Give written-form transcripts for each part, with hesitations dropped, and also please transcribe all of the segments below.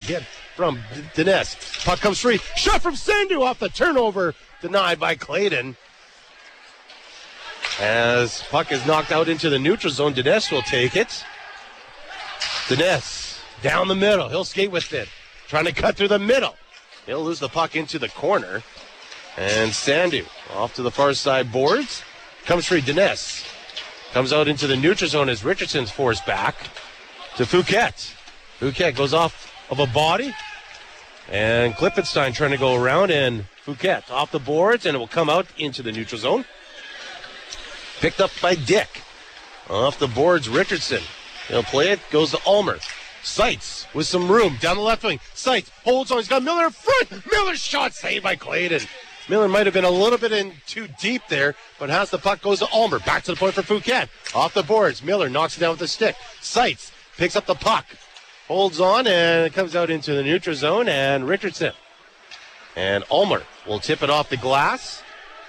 hit from Dines. Puck comes free. Shot from Sandu off the turnover. Denied by Clayton. As puck is knocked out into the neutral zone, Dines will take it. Dines down the middle. He'll skate with it. Trying to cut through the middle. He'll lose the puck into the corner. And Sandu off to the far side boards. Comes free. Dines comes out into the neutral zone as Richardson's forced back to Fouquet. Fouquet goes off of a body. And Klippenstein trying to go around, and Fouquet off the boards, and it will come out into the neutral zone. Picked up by Dick. Off the boards, Richardson. He'll play it, goes to Ulmer. Seitz with some room down the left wing. Seitz holds on, he's got Miller in front. Miller's shot saved by Clayton. Miller might have been a little bit in too deep there, but has the puck, goes to Ulmer. Back to the point for Fouquet. Off the boards, Miller knocks it down with a stick. Seitz picks up the puck. Holds on, and it comes out into the neutral zone, and Richardson. And Ulmer will tip it off the glass.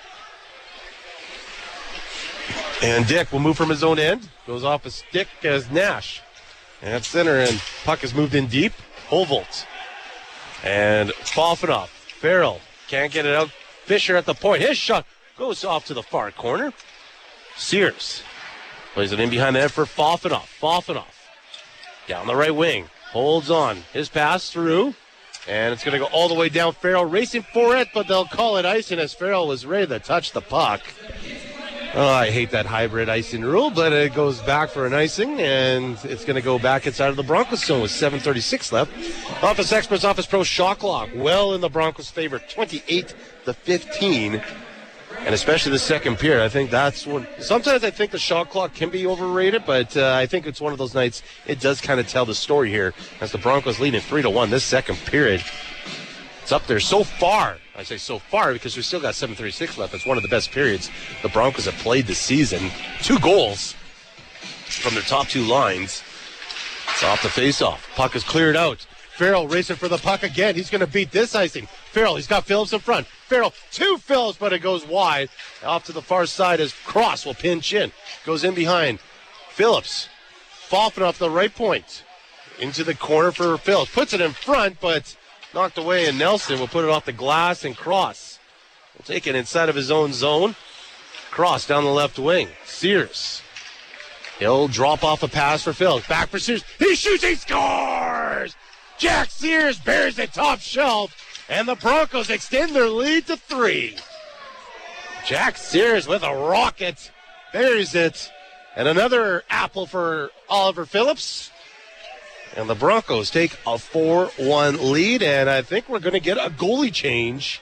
And Dick will move from his own end. Goes off a stick as Nash. And at center, and puck is moved in deep. Hovolt. And Fafanoff. Farrell can't get it out. Fisher at the point. His shot goes off to the far corner. Sears plays it in behind the net for Fafanoff. Fafanoff. Down the right wing. Holds on. His pass through. And it's going to go all the way down. Farrell racing for it, but they'll call it icing as Farrell was ready to touch the puck. Oh, I hate that hybrid icing rule, but it goes back for an icing, and it's going to go back inside of the Broncos zone with 7:36 left. Office Experts, Office Pro shot clock well in the Broncos' favor, 28-15. And especially the second period, I think that's when. Sometimes I think the shot clock can be overrated, but I think it's one of those nights it does kind of tell the story here as the Broncos leading 3-1 this second period. It's up there so far. I say so far because we still got 7:36 left. It's one of the best periods the Broncos have played this season. 2 goals from their top 2 lines. It's off the face-off. Puck is cleared out. Farrell racing for the puck again. He's going to beat this icing. Farrell, he's got Phillips in front. Farrell, 2 Phillips, but it goes wide. Off to the far side as Cross will pinch in. Goes in behind. Phillips, Falfin off the right point. Into the corner for Phillips. Puts it in front, but knocked away, and Nelson will put it off the glass, and Cross will take it inside of his own zone. Cross down the left wing. Sears. He'll drop off a pass for Phillips. Back for Sears. He shoots, he scores! Jack Sears buries it top shelf, and the Broncos extend their lead to 3. Jack Sears with a rocket. Buries it. And another apple for Oliver Phillips. And the Broncos take a 4-1 lead, and I think we're going to get a goalie change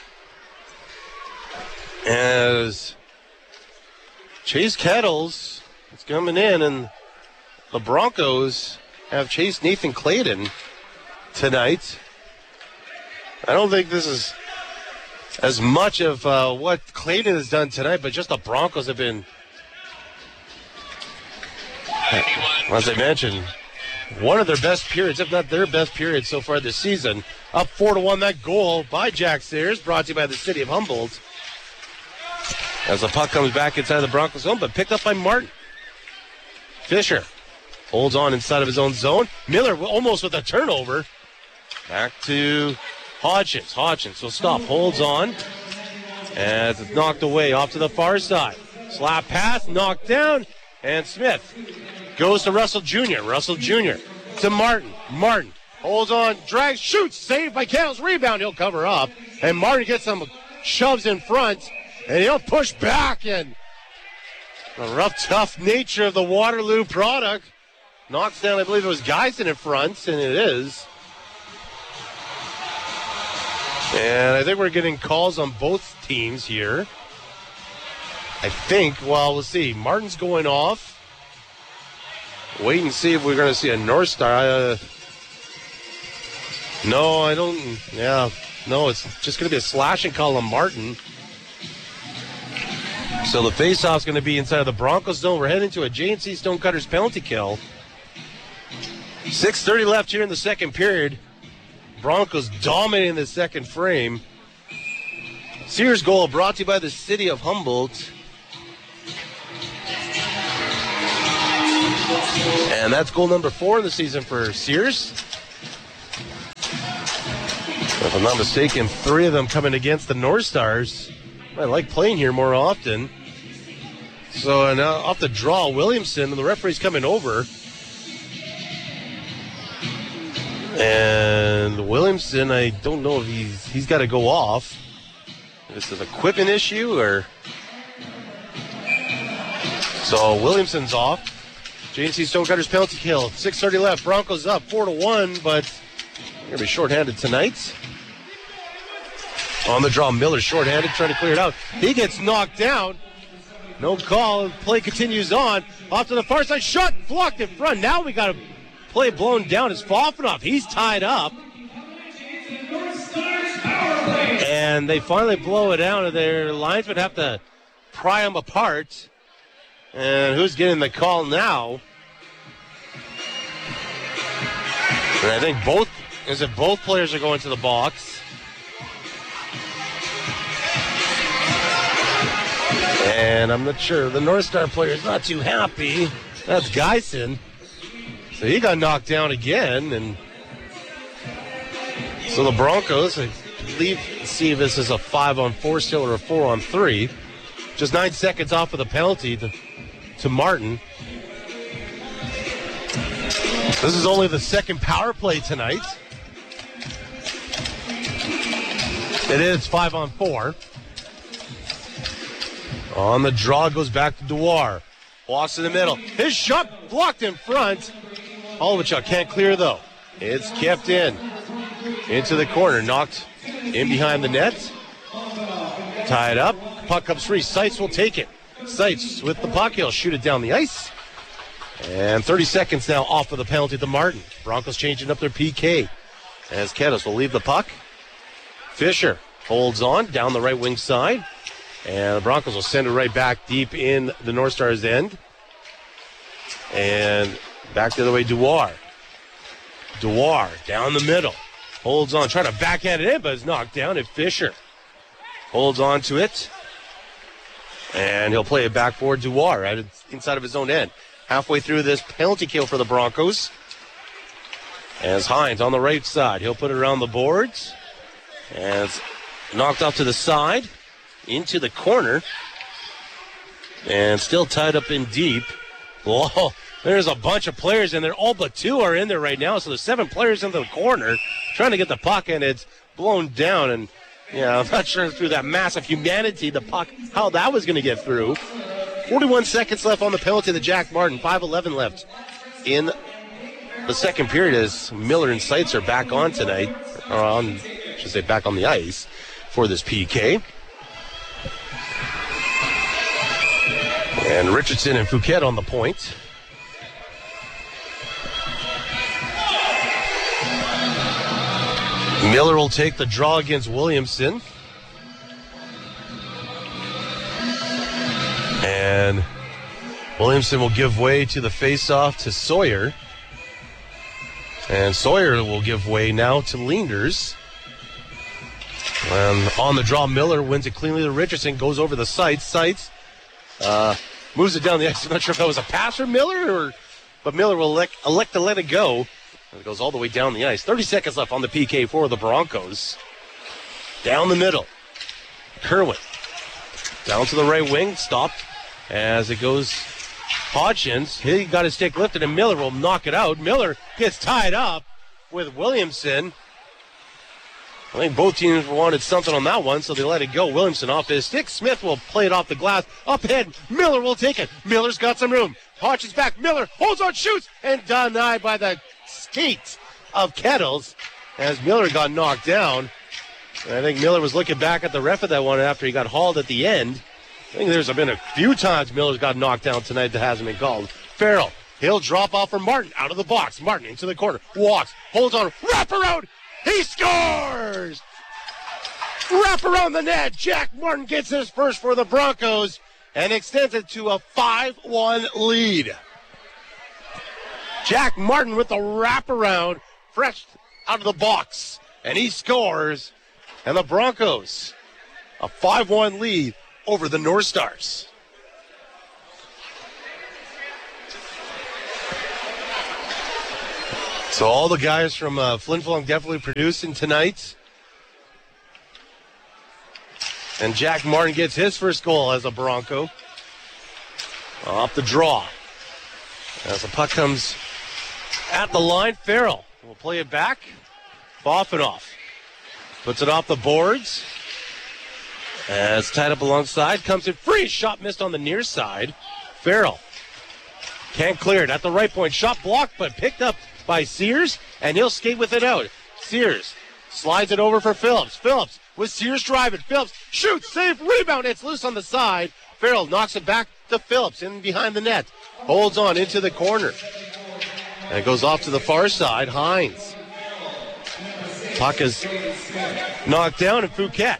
as Chase Kettles is coming in, and the Broncos have chased Nathan Clayton tonight. I don't think this is as much of what Clayton has done tonight, but just the Broncos have been, as I mentioned, one of their best periods, if not their best period so far this season. Up 4-1, that goal by Jack Sears, brought to you by the City of Humboldt. As the puck comes back inside the Broncos zone, but picked up by Martin. Fisher holds on inside of his own zone. Miller almost with a turnover. Back to Hodgins. Hodgins will stop, holds on. As it's knocked away off to the far side. Slap pass, knocked down, and Smith goes to Russell Jr. Russell Jr. to Martin. Martin holds on, drags, shoots, saved by Kettles. Rebound, he'll cover up. And Martin gets some shoves in front, and he'll push back. And the rough, tough nature of the Waterloo product knocks down, I believe it was Geisen in front, and it is. And I think we're getting calls on both teams here. I think, well, we'll see. Martin's going off. Wait and see if we're going to see a North Star. No, I don't. Yeah, no, it's just going to be a slashing call on Martin. So the faceoff's going to be inside of the Broncos zone. We're heading to a J&C Stonecutters penalty kill. 6:30 left here in the second period. Broncos dominating the second frame. Sears goal brought to you by the City of Humboldt. And that's goal number 4 in the season for Sears. If I'm not mistaken, 3 of them coming against the North Stars. I like playing here more often. So now off the draw, Williamson, and the referee's coming over. And Williamson, I don't know if he's got to go off. Is this an equipment issue or? So Williamson's off. J&C Stonecutters penalty kill. 6:30 left. Broncos up 4-1, but they're going to be shorthanded tonight. On the draw, Miller shorthanded, trying to clear it out. He gets knocked down. No call. Play continues on. Off to the far side. Shot blocked in front. Now we got a play blown down. It's Fofanov. He's tied up. And they finally blow it out. And their linesmen have to pry them apart. And who's getting the call now? And I think both players are going to the box. And I'm not sure. The North Star player is not too happy. That's Geisen. So he got knocked down again. And so the Broncos, I believe, see if this is a 5-on-4 still or a 4-on-3. Just 9 seconds off of the penalty to Martin. This is only the second power play tonight. It is 5-on-4. On the draw, goes back to Dewar. Walks in the middle. His shot blocked in front. Holovichuk can't clear, though. It's kept in. Into the corner. Knocked in behind the net. Tied up. Puck comes free. Seitz will take it. Seitz with the puck. He'll shoot it down the ice. And 30 seconds now off of the penalty to Martin. Broncos changing up their PK. As Kettles will leave the puck. Fisher holds on down the right wing side. And the Broncos will send it right back deep in the North Stars' end. And back the other way, Dewar. Dewar down the middle. Holds on, trying to backhand it in, but it's knocked down. And Fisher holds on to it. And he'll play it back for Dewar right inside of his own end. Halfway through this penalty kill for the Broncos. As Hines on the right side. He'll put it around the boards. And it's knocked off to the side. Into the corner. And still tied up in deep. Whoa, there's a bunch of players in there. All but 2 are in there right now. So there's 7 players in the corner trying to get the puck, and it's blown down. And, yeah, I'm not sure through that mass of humanity, the puck, how that was going to get through. 41 seconds left on the penalty to Jack Martin. 5:11 left in the second period as Miller and Seitz are back on tonight. I should say back on the ice for this PK. And Richardson and Fouquet on the point. Miller will take the draw against Williamson. And Williamson will give way to the face-off to Sawyer. And Sawyer will give way now to Leanders. And on the draw, Miller wins it cleanly to Richardson, goes over the sights. Sights moves it down the ice. I'm not sure if that was a pass from Miller, but Miller will elect to let it go. And it goes all the way down the ice. 30 seconds left on the PK for the Broncos. Down the middle. Kerwin. Down to the right wing. Stopped as it goes. Hodgins. He got his stick lifted, and Miller will knock it out. Miller gets tied up with Williamson. I think both teams wanted something on that one, so they let it go. Williamson off his stick. Smith will play it off the glass. Up ahead. Miller will take it. Miller's got some room. Hodgins back. Miller holds on, shoots, and denied by the skate of Kettles as Miller got knocked down. And I think Miller was looking back at the ref of that one after he got hauled at the end. I think there's been a few times Miller's got knocked down tonight that hasn't been called. Farrell, he'll drop off from Martin out of the box. Martin into the corner. Walks, holds on, wrap around. He scores! Wrap around the net. Jack Martin gets his first for the Broncos and extends it to a 5-1 lead. Jack Martin with the wraparound, fresh out of the box, and he scores. And the Broncos, a 5-1 lead over the North Stars. So all the guys from Flin Flon definitely producing tonight. And Jack Martin gets his first goal as a Bronco. Off the draw. As the puck comes at the line, Farrell will play it back. Bofinoff puts it off the boards. As tied up alongside, comes in free. Shot missed on the near side. Farrell can't clear it at the right point. Shot blocked, but picked up by Sears, and he'll skate with it out. Sears slides it over for Phillips. Phillips with Sears driving. Phillips shoots, save, rebound. It's loose on the side. Farrell knocks it back to Phillips in behind the net. Holds on into the corner. And it goes off to the far side. Hines. Puck is knocked down, and Fouquet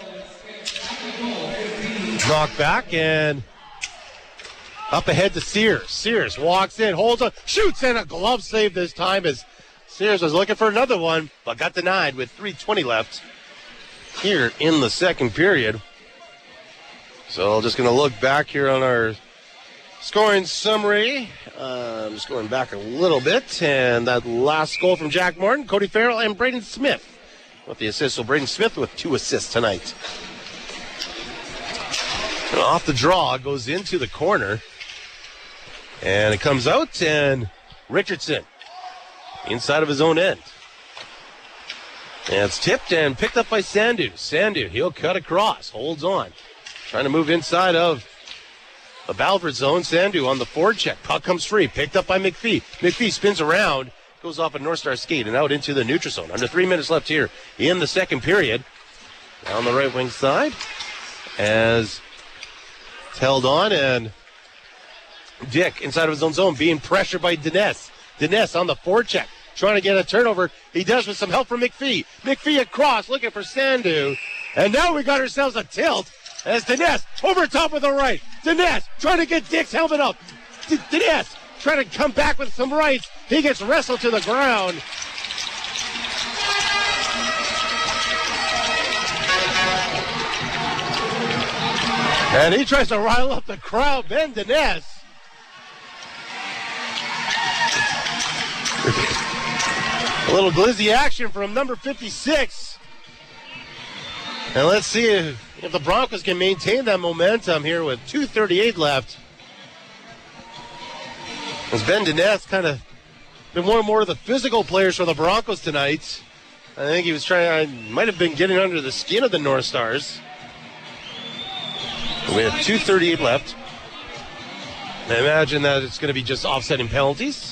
knocked back and up ahead to Sears. Sears walks in, holds on, shoots, and a glove save this time as Sears was looking for another one, but got denied with 3:20 left here in the second period. So just going to look back here on our scoring summary. I'm just going back a little bit. And that last goal from Jack Martin, Cody Farrell, and Braden Smith with the assist. So Braden Smith with 2 assists tonight. And off the draw, goes into the corner. And it comes out, and Richardson inside of his own end. And it's tipped and picked up by Sandu. Sandu, he'll cut across, holds on. Trying to move inside of the Balford zone. Sandu on the forward check. Puck comes free. Picked up by McPhee. McPhee spins around. Goes off a North Star skate and out into the neutral zone. Under 3 minutes left here in the second period. Down the right wing side. As it's held on, and Dick inside of his own zone being pressured by Dines. Dines on the forward check. Trying to get a turnover. He does with some help from McPhee. McPhee across looking for Sandu. And now we got ourselves a tilt. As Dines over top of the right. Dines trying to get Dick's helmet up. Dines trying to come back with some rights. He gets wrestled to the ground. And he tries to rile up the crowd. Ben Dines. A little glizzy action from number 56. And let's see if the Broncos can maintain that momentum here with 2:38 left. As Ben Dines kind of been one more of the physical players for the Broncos tonight. I think he was might have been getting under the skin of the North Stars. We have 2:38 left. I imagine that it's going to be just offsetting penalties.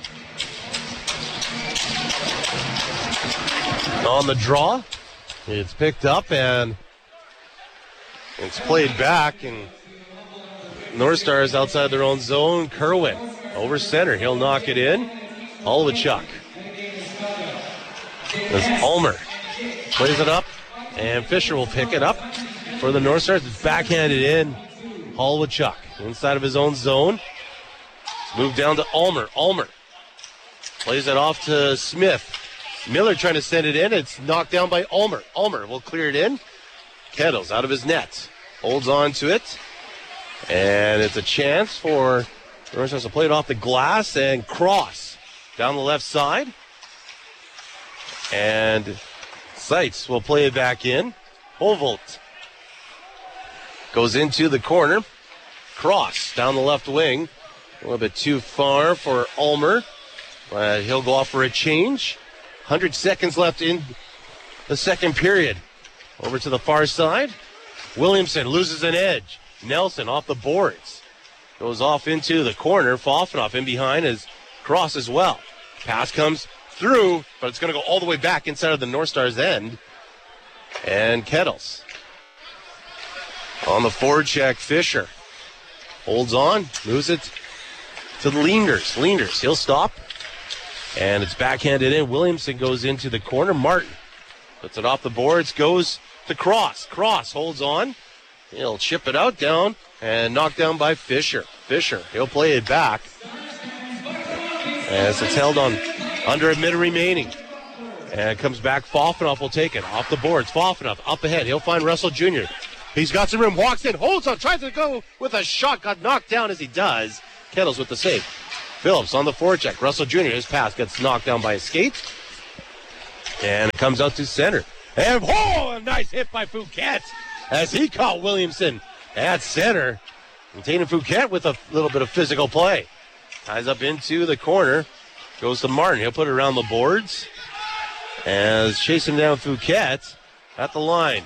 On the draw, it's picked up and it's played back, and North Stars outside their own zone. Kerwin over center, he'll knock it in. Olowachuk. As Ulmer plays it up, and Fisher will pick it up for the North Stars. It's backhanded in. Olowachuk inside of his own zone. It's moved down to Ulmer. Ulmer plays it off to Smith. Miller trying to send it in. It's knocked down by Ulmer. Ulmer will clear it in. Kettles out of his net. Holds on to it. And it's a chance for the North Stars to play it off the glass and cross down the left side. And Seitz will play it back in. Hovolt goes into the corner. Cross down the left wing. A little bit too far for Ulmer. He'll go off for a change. 100 seconds left in the second period. Over to the far side. Williamson loses an edge. Nelson off the boards. Goes off into the corner. Fofanoff in behind his cross as well. Pass comes through, but it's going to go all the way back inside of the North Stars end. And Kettles. On the forward check, Fisher. Holds on. Moves it to Leanders. Leanders, he'll stop. And it's backhanded in. Williamson goes into the corner. Martin puts it off the boards. Goes to Cross. Cross holds on. He'll chip it out down and knocked down by Fisher. Fisher, he'll play it back. As it's held on under a minute remaining. And it comes back. Fofanoff will take it off the boards. Fofanoff up ahead. He'll find Russell Jr. He's got some room. Walks in. Holds on. Tries to go with a shot. Got knocked down as he does. Kettles with the save. Phillips on the forecheck. Russell Jr. His pass gets knocked down by a skate. And it comes out to center. And a nice hit by Fouquet. as he caught Williamson at center. And Tatum Fouquet with a little bit of physical play. Ties up into the corner. Goes to Martin. He'll put it around the boards. As chasing down Fouquet at the line.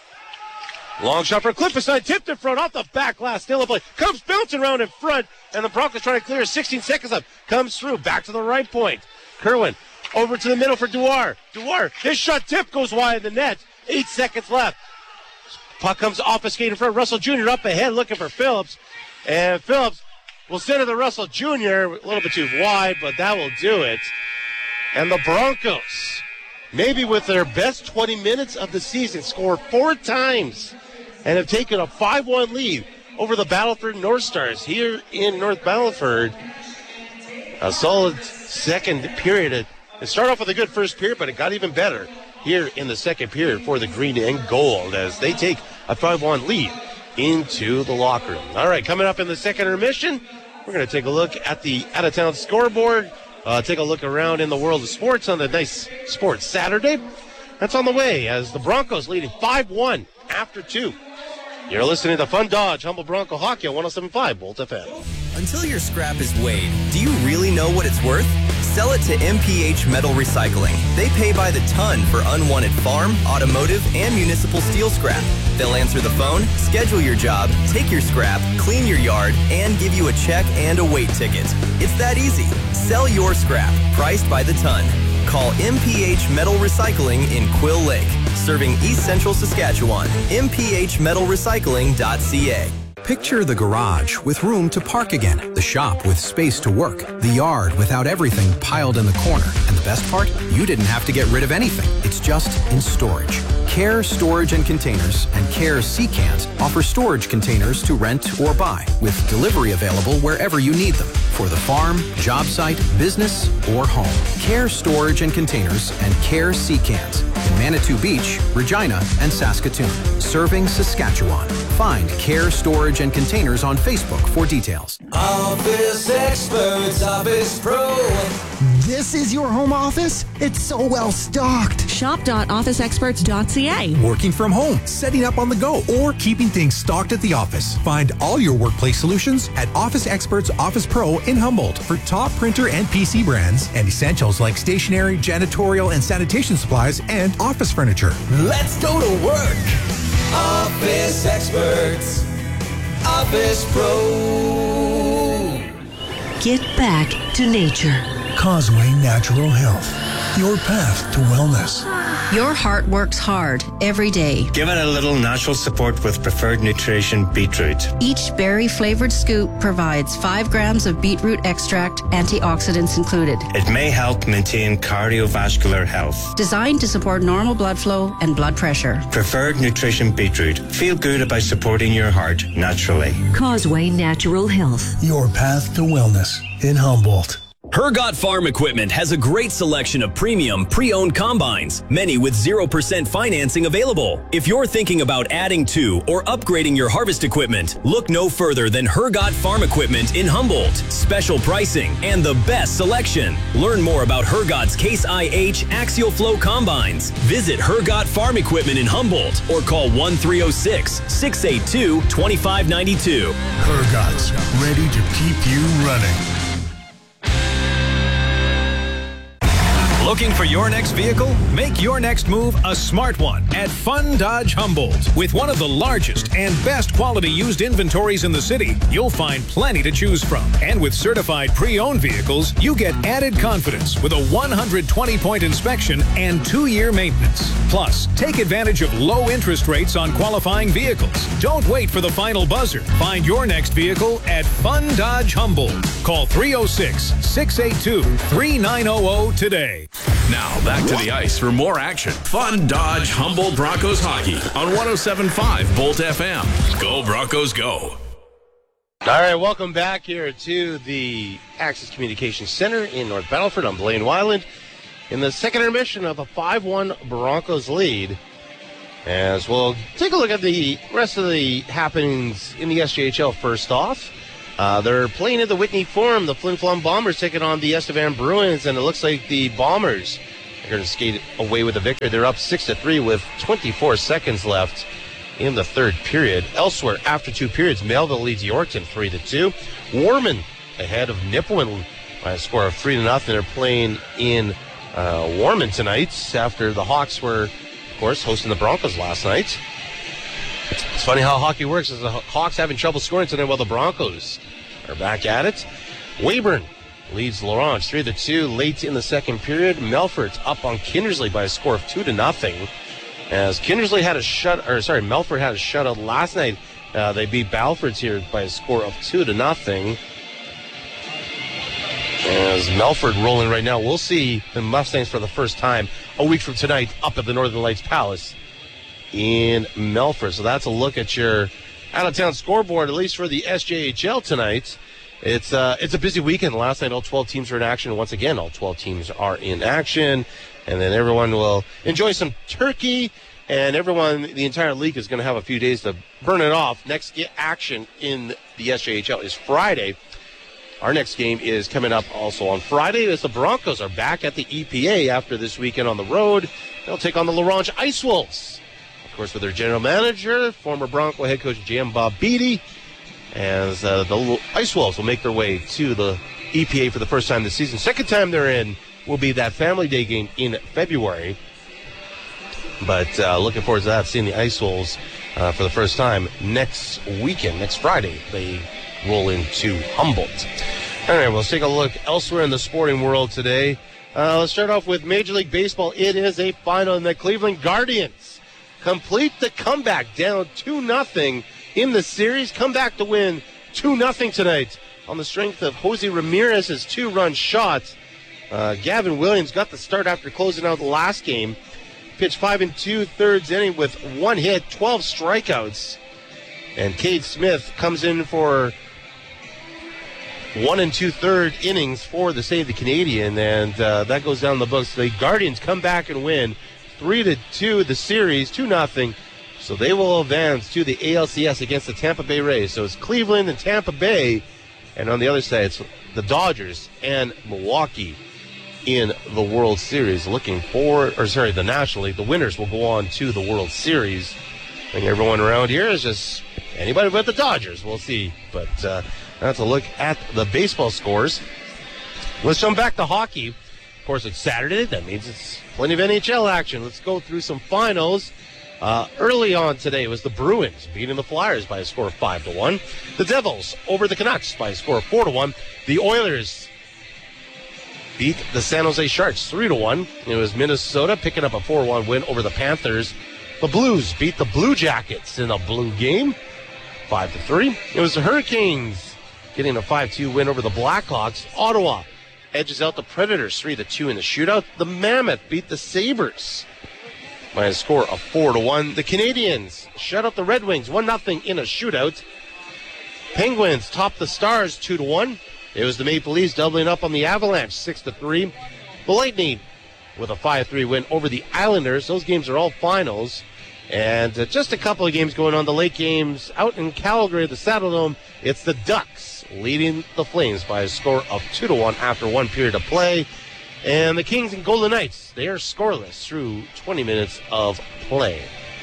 Long shot for Cliffeside. Tipped in front off the back glass. Still a play. Comes bouncing around in front. And the Broncos trying to clear 16 seconds up. Comes through. Back to the right point. Kerwin over to the middle for Dewar. Dewar. His shot tip goes wide of the net. 8 seconds left. Puck comes off a skate in front. Russell Jr. up ahead looking for Phillips. And Phillips will send it to Russell Jr. A little bit too wide, but that will do it. And the Broncos, maybe with their best 20 minutes of the season, score 4 times and have taken a 5-1 lead over the Battleford North Stars here in North Battleford. A solid second period. It started off with a good first period, but it got even better here in the second period for the Green and Gold as they take a 5-1 lead into the locker room. All right, coming up in the second intermission, we're going to take a look at the out-of-town scoreboard, take a look around in the world of sports on the nice Sports Saturday. That's on the way as the Broncos leading 5-1 after 2. You're listening to Fun Dodge Humble Bronco Hockey on 107.5 Bolt FM. Until your scrap is weighed, do you really know what it's worth? Sell it to MPH Metal Recycling. They pay by the ton for unwanted farm, automotive, and municipal steel scrap. They'll answer the phone, schedule your job, take your scrap, clean your yard, and give you a check and a weight ticket. It's that easy. Sell your scrap, priced by the ton. Call MPH Metal Recycling in Quill Lake, serving East Central Saskatchewan. MPHmetalrecycling.ca. Picture the garage with room to park again, the shop with space to work, the yard without everything piled in the corner. And the best part? You didn't have to get rid of anything. It's just in storage. Care Storage and Containers and Care Sea-Cans offer storage containers to rent or buy, with delivery available wherever you need them, for the farm, job site, business, or home. Care Storage and Containers and Care Sea-Cans in Manitou Beach, Regina, and Saskatoon, serving Saskatchewan. Find Care Storage and Containers on Facebook for details. Office Experts, Office Pro. This is your home office? It's so well stocked. Shop.officeexperts.ca. Working from home, setting up on the go, or keeping things stocked at the office. Find all your workplace solutions at Office Experts Office Pro in Humboldt for top printer and PC brands and essentials like stationery, janitorial, and sanitation supplies and office furniture. Let's go to work. Office Experts, Office Pro. Get back to nature. Causeway Natural Health, your path to wellness. Your heart works hard every day. Give it a little natural support with Preferred Nutrition Beetroot. Each berry-flavored scoop provides 5 grams of beetroot extract, antioxidants included. It may help maintain cardiovascular health. Designed to support normal blood flow and blood pressure. Preferred Nutrition Beetroot. Feel good about supporting your heart naturally. Causeway Natural Health, your path to wellness in Humboldt. Hergot Farm Equipment has a great selection of premium, pre-owned combines, many with 0% financing available. If you're thinking about adding to or upgrading your harvest equipment, look no further than Hergot Farm Equipment in Humboldt. Special pricing and the best selection. Learn more about Hergot's Case IH Axial Flow Combines. Visit Hergot Farm Equipment in Humboldt or call 1-306-682-2592. Hergot's, ready to keep you running. Looking for your next vehicle? Make your next move a smart one at Fun Dodge Humboldt. With one of the largest and best quality used inventories in the city, you'll find plenty to choose from. And with certified pre-owned vehicles, you get added confidence with a 120-point inspection and 2-year maintenance. Plus, take advantage of low interest rates on qualifying vehicles. Don't wait for the final buzzer. Find your next vehicle at Fun Dodge Humboldt. Call 306-682-3900 today. Now, back to the ice for more action. Fun Dodge Humboldt Broncos hockey on 107.5 Bolt FM. Go Broncos, go. All right, welcome back here to the Access Communications Center in North Battleford. I'm Blaine Weiland in the second intermission of a 5-1 Broncos lead. As we'll take a look at the rest of the happenings in the SJHL first off. They're playing at the Whitney Forum. The Flin Flon Bombers taking on the Estevan Bruins, and it looks like the Bombers are going to skate away with the victory. They're up 6-3 with 24 seconds left in the third period. Elsewhere, after 2 periods, Melville leads Yorkton 3-2. Warman ahead of Nipawin by a score of 3-0. They're playing in Warman tonight after the Hawks were, of course, hosting the Broncos last night. It's funny how hockey works, as the Hawks having trouble scoring tonight while the Broncos are back at it. Weyburn leads Lawrence 3-2 late in the second period. Melfort up on Kindersley by a score of 2-0. As Kindersley had Melfort had a shutout last night. They beat Balfords here by a score of 2-0. As Melfort rolling right now, we'll see the Mustangs for the first time a week from tonight up at the Northern Lights Palace in Melfort. So that's a look at your out-of-town scoreboard, at least for the SJHL tonight. It's a busy weekend. Last night, all 12 teams are in action. Once again, all 12 teams are in action. And then everyone will enjoy some turkey. And the entire league is going to have a few days to burn it off. Next action in the SJHL is Friday. Our next game is coming up also on Friday as the Broncos are back at the EPA after this weekend on the road. They'll take on the Laurent Ice Wolves. Of course, with their general manager, former Bronco head coach GM Bob Beattie, as the Ice Wolves will make their way to the EPA for the first time this season. Second time they're in will be that Family Day game in February. But looking forward to that, seeing the Ice Wolves for the first time next weekend, next Friday. They roll into Humboldt. All right, let's take a look elsewhere in the sporting world today. Let's start off with Major League Baseball. It is a final, and the Cleveland Guardians complete the comeback down 2-0 in the series. Come back to win 2-0 tonight on the strength of Jose Ramirez's 2-run shot. Gavin Williams got the start after closing out the last game. Pitched 5 2/3 inning with 1 hit, 12 strikeouts. And Cade Smith comes in for 1 2/3 innings for the Save the Canadian, and that goes down the books. The Guardians come back and win 3-2 the series, 2-0. So they will advance to the ALCS against the Tampa Bay Rays. So it's Cleveland and Tampa Bay, and on the other side it's the Dodgers and Milwaukee in the World Series. The National League. The winners will go on to the World Series. I think everyone around here is just anybody but the Dodgers. We'll see. But that's a look at the baseball scores. Let's jump back to hockey. Of course, it's Saturday. That means it's plenty of NHL action. Let's go through some finals. Early on today was the Bruins beating the Flyers by a score of 5-1. The Devils over the Canucks by a score of 4-1. The Oilers beat the San Jose Sharks 3-1. It was Minnesota picking up a 4-1 win over the Panthers. The Blues beat the Blue Jackets in a blue game, 5-3. It was the Hurricanes getting a 5-2 win over the Blackhawks. Ottawa edges out the Predators 3-2 in the shootout. The Mammoth beat the Sabres by a score of 4-1. The Canadiens shut out the Red Wings 1-0 in a shootout. Penguins topped the Stars 2-1. It was the Maple Leafs doubling up on the Avalanche 6-3. The Lightning with a 5-3 win over the Islanders. Those games are all finals. And just a couple of games going on. The late games out in Calgary, the Saddledome, it's the Ducks leading the Flames by a score of 2-1 after 1 period of play. And the Kings and Golden Knights, they are scoreless through 20 minutes of play.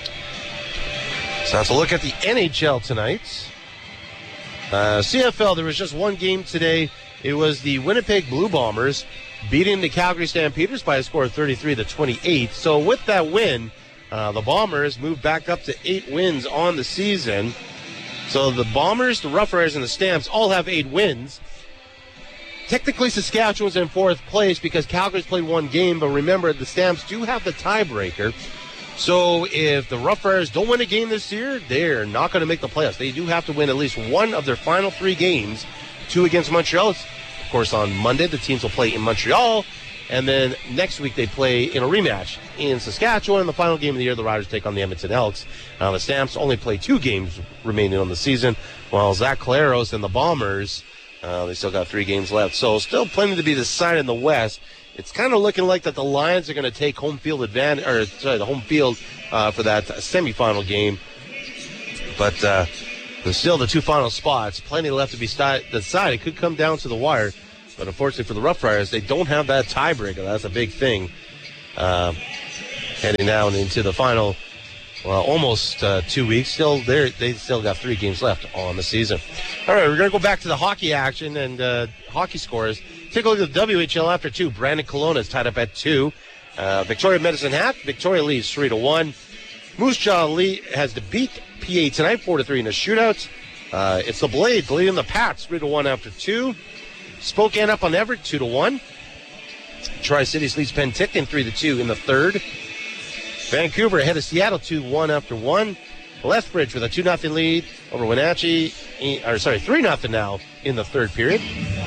So that's a look at the NHL tonight. CFL, there was just one game today. It was the Winnipeg Blue Bombers beating the Calgary Stampeders by a score of 33-28. So with that win, the Bombers moved back up to 8 wins on the season. So the Bombers, the Rough Riders, and the Stamps all have 8 wins. Technically, Saskatchewan's in 4th place because Calgary's played 1 game, but remember, the Stamps do have the tiebreaker. So if the Rough Riders don't win a game this year, they're not going to make the playoffs. They do have to win at least 1 of their final 3 games, 2 against Montreal. Of course, on Monday, the teams will play in Montreal, and then next week they play in a rematch in Saskatchewan. In the final game of the year, the Riders take on the Edmonton Elks. The Stamps only play 2 games remaining on the season, while Zach Collaros and the Bombers, they still got 3 games left. So still plenty to be decided in the West. It's kind of looking like that the Lions are going to take home field advantage, the home field for that semifinal game. But there's still the 2 final spots. Plenty left to be decided. It could come down to the wire. But unfortunately for the Rough Riders, they don't have that tiebreaker. That's a big thing. Heading down into the final almost 2 weeks. They still got 3 games left on the season. All right, we're going to go back to the hockey action and hockey scores. Take a look at the WHL after 2. Brandon Kelowna is tied up at 2. Victoria Medicine Hat. Victoria leads 3-1. Moose Jaw has to beat PA tonight 4-3 in a shootout. It's the Blades leading the Pats 3-1 after 2. Spokane up on Everett 2-1. Tri-Cities leads Penticton 3-2 in the third. Vancouver ahead of Seattle 2-1 after 1. Lethbridge with a 2-0 lead over Wenatchee. 3-0 now in the third period.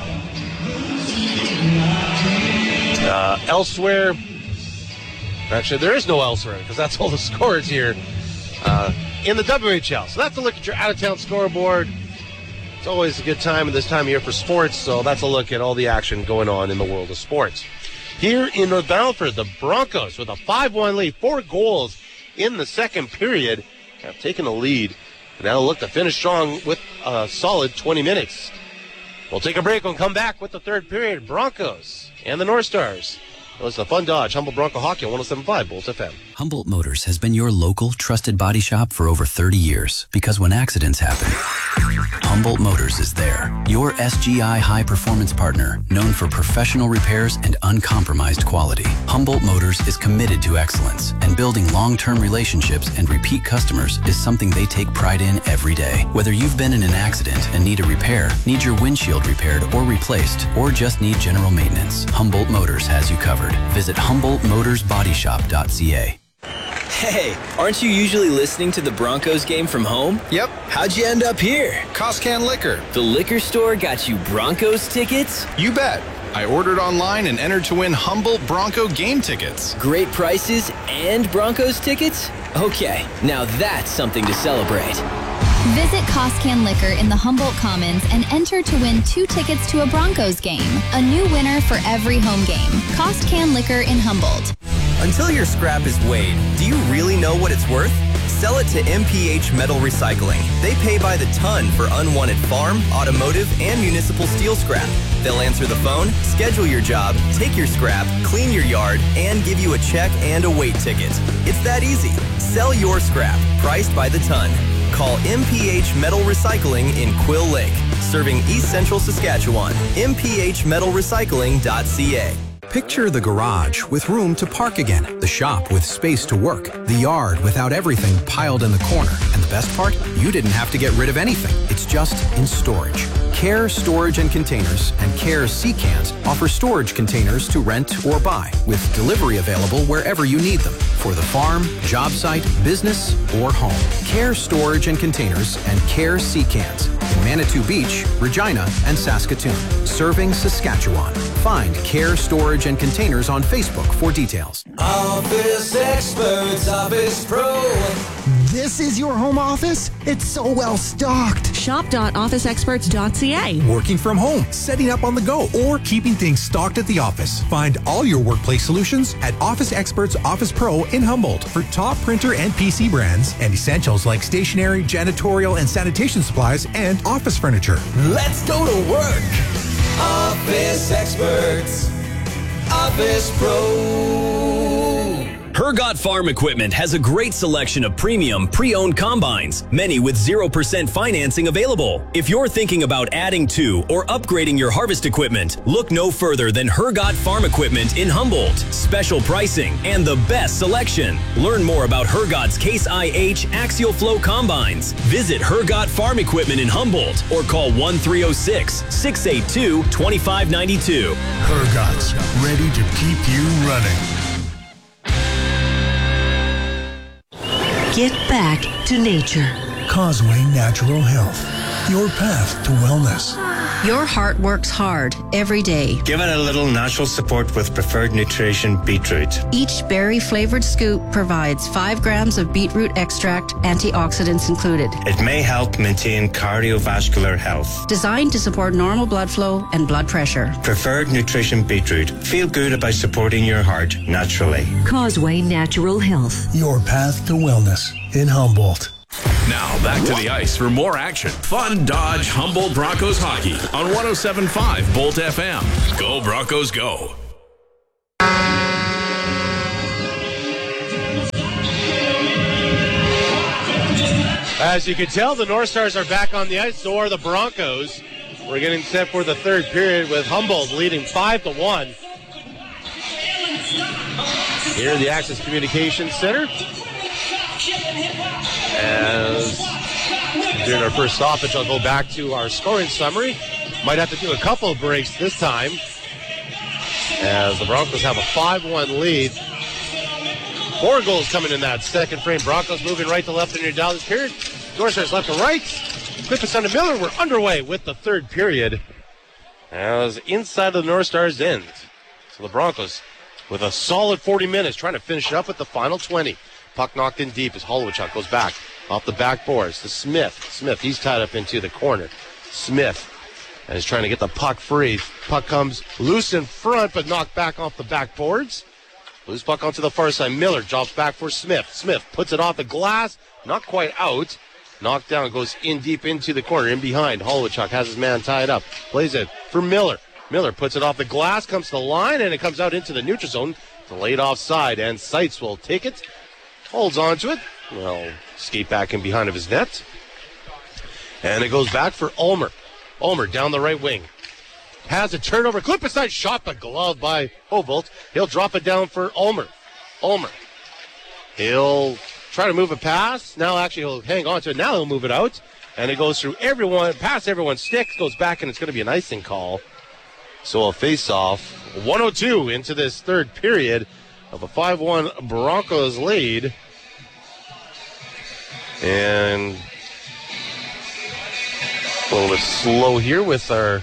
Elsewhere, actually there is no elsewhere because that's all the scores here in the WHL. So that's a look at your out-of-town scoreboard. It's always a good time at this time of year for sports, so that's a look at all the action going on in the world of sports. Here in North Battleford, the Broncos with a 5-1 lead, 4 goals in the second period, have taken the lead. And now look to finish strong with a solid 20 minutes. We'll take a break and come back with the third period. Broncos and the North Stars. It's the Fun Dodge Humboldt Bronco Hockey on 107.5 Bolt FM. Humboldt Motors has been your local, trusted body shop for over 30 years. Because when accidents happen, Humboldt Motors is there. Your SGI high-performance partner, known for professional repairs and uncompromised quality. Humboldt Motors is committed to excellence, and building long-term relationships and repeat customers is something they take pride in every day. Whether you've been in an accident and need a repair, need your windshield repaired or replaced, or just need general maintenance, Humboldt Motors has you covered. Visit HumboldtMotorsBodyShop.ca. Hey, aren't you usually listening to the Broncos game from home? Yep. How'd you end up here? Costcan Liquor. The liquor store got you Broncos tickets? You bet. I ordered online and entered to win Humboldt Bronco game tickets. Great prices and Broncos tickets? Okay, now that's something to celebrate. Visit Costcan Liquor in the Humboldt Commons and enter to win 2 tickets to a Broncos game. A new winner for every home game. Costcan Liquor in Humboldt. Until your scrap is weighed, do you really know what it's worth? Sell it to MPH Metal Recycling. They pay by the ton for unwanted farm, automotive, and municipal steel scrap. They'll answer the phone, schedule your job, take your scrap, clean your yard, and give you a check and a weight ticket. It's that easy. Sell your scrap, priced by the ton. Call MPH Metal Recycling in Quill Lake, serving East Central Saskatchewan. MPHmetalrecycling.ca. Picture the garage with room to park again, the shop with space to work, the yard without everything piled in the corner. And the best part? You didn't have to get rid of anything. It's just in storage. Care Storage and Containers and Care Sea Cans offer storage containers to rent or buy, with delivery available wherever you need them, for the farm, job site, business, or home. Care Storage and Containers and Care Sea Cans in Manitou Beach, Regina, and Saskatoon, serving Saskatchewan. Find Care Storage and Containers on Facebook for details. Office Experts, Office Pro. This is your home office? It's so well stocked. Shop.officeexperts.ca. Working from home, setting up on the go, or keeping things stocked at the office. Find all your workplace solutions at Office Experts Office Pro in Humboldt for top printer and PC brands and essentials like stationery, janitorial, and sanitation supplies and office furniture. Let's go to work. Office Experts, Office Pro. Hergot Farm Equipment has a great selection of premium, pre-owned combines, many with 0% financing available. If you're thinking about adding to or upgrading your harvest equipment, look no further than Hergot Farm Equipment in Humboldt. Special pricing and the best selection. Learn more about Hergot's Case IH Axial Flow Combines. Visit Hergot Farm Equipment in Humboldt or call 1-306-682-2592. Hergot's, ready to keep you running. Get back to nature. Causeway Natural Health, your path to wellness. Your heart works hard every day. Give it a little natural support with Preferred Nutrition Beetroot. Each berry-flavored scoop provides 5 grams of beetroot extract, antioxidants included. It may help maintain cardiovascular health. Designed to support normal blood flow and blood pressure. Preferred Nutrition Beetroot. Feel good about supporting your heart naturally. Causeway Natural Health. Your path to wellness in Humboldt. Now back to the ice for more action. Fun Dodge Humboldt Broncos hockey on 107.5 Bolt FM. Go Broncos, go. As you can tell, the North Stars are back on the ice, so are the Broncos. We're getting set for the third period with Humboldt leading 5-1. Here in the Access Communications Center. As during our first stoppage, I'll go back to our scoring summary. Might have to do a couple of breaks this time, as the Broncos have a 5-1 lead. 4 goals coming in that second frame. Broncos moving right to left in your down this period. North Stars left to right. Clifford under Miller. We're underway with the third period, as inside of the North Stars end. So the Broncos with a solid 40 minutes trying to finish it up with the final 20. Puck knocked in deep as Holowichuk goes back off the backboards to Smith. Smith, he's tied up into the corner. Smith is trying to get the puck free. Puck comes loose in front, but knocked back off the backboards. Loose puck onto the far side. Miller drops back for Smith. Smith puts it off the glass. Not quite out. Knocked down, goes in deep into the corner, in behind. Holowichuk has his man tied up. Plays it for Miller. Miller puts it off the glass, comes to the line, and it comes out into the neutral zone. Delayed offside, and Seitz will take it. Holds on to it. Well, skate back in behind of his net. And it goes back for Ulmer. Ulmer down the right wing. Has a turnover. Clippeside shot, but glove by Hovolt. He'll drop it down for Ulmer. Ulmer. He'll try to move a pass. Now actually he'll hang on to it. Now he'll move it out. And it goes through everyone, past everyone's sticks, goes back, and it's going to be an icing call. So a face-off. 1:02 into this third period of a 5-1 Broncos lead. And a little bit slow here with our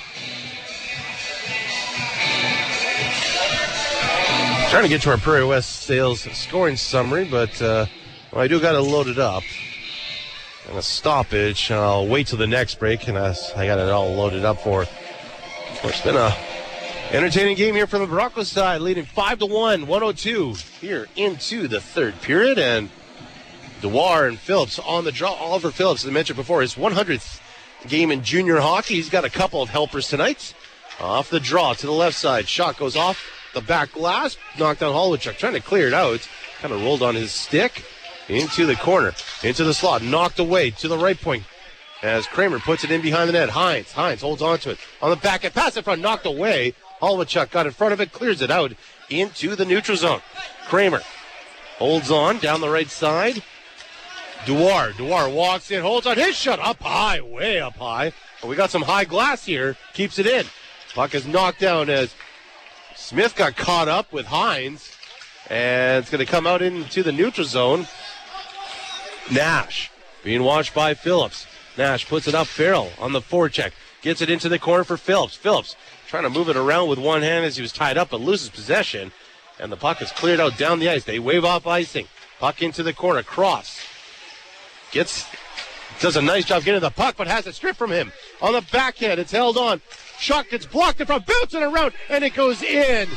trying to get to our Prairie West Sales scoring summary, but I do got to load it up. And a stoppage. I'll wait till the next break, and I got it all loaded up for. It's been a entertaining game here from the Broncos side, leading 5-1, 1:02 here into the third period, and Dewar and Phillips on the draw. Oliver Phillips, as I mentioned before, his 100th game in junior hockey. He's got a couple of helpers tonight. Off the draw to the left side. Shot goes off the back glass. Knocked down Holowichuk, trying to clear it out. Kind of rolled on his stick. Into the corner. Into the slot. Knocked away to the right point. As Kramer puts it in behind the net. Hines holds on to it. On the back end. Pass in front. Knocked away. Holowichuk got in front of it. Clears it out into the neutral zone. Kramer holds on down the right side. Dewar walks in, holds on, his shot up high, way up high. But we got some high glass here, keeps it in. Puck is knocked down as Smith got caught up with Hines. And it's going to come out into the neutral zone. Nash being watched by Phillips. Nash puts it up, Farrell on the forecheck. Gets it into the corner for Phillips. Phillips trying to move it around with one hand as he was tied up, but loses possession. And the puck is cleared out down the ice. They wave off icing. Puck into the corner, cross. Does a nice job getting the puck, but has it stripped from him. On the backhand, it's held on. Shot gets blocked in front, bouncing around, and it goes in.